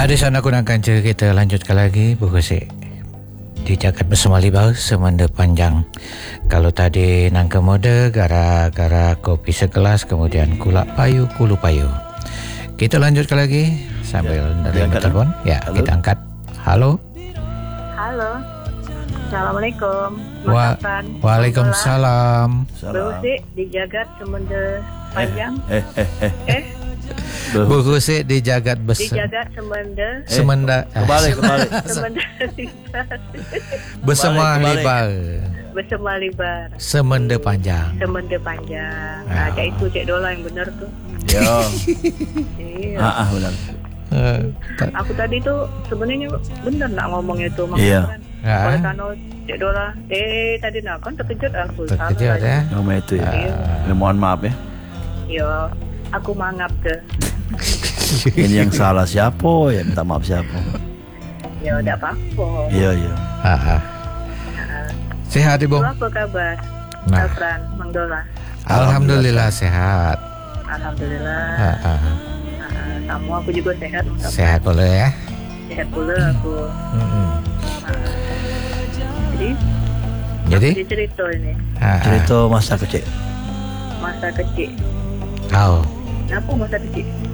Di sana gunakan kita lanjutkan lagi buku si di jagat bersama libau semenda panjang. Kalau tadi nangka mode gara-gara kopi segelas, kemudian kulak payu, kulu payu. Kita lanjutkan lagi sambil nerima telepon. Ya, halo. Kita angkat. Halo. Halo. Assalamualaikum. Waalaikumsalam. Buku di jagat semenda panjang. Buku si di jagat semenda. Kembali. Semenda bersama libar. Bersama libar. Semenda panjang. Nah, itu Cik Dola yang benar tuh. Ya. Iya. Benar. Aku tadi tuh sebenarnya benar nak ngomong itu Iya. Oleh karena Cik Dola, tadi nak kan terkejut aku. Terkejut ya. Nama itu ya. Mohon maaf ya. Iya, aku mangap tuh. Ini yang salah siapa ya, minta maaf siapa. Ya udah apa-apa. Iya. Sehat Ibu? Apa kabar? Afran, Mang Dola. Alhamdulillah sehat. Alhamdulillah. Kamu aku juga sehat. Sehat boleh ya? Sehat pula aku. Jadi cerita ini. Cerita masa kecil. Masa kecil. Kau. Kenapa masa kecil?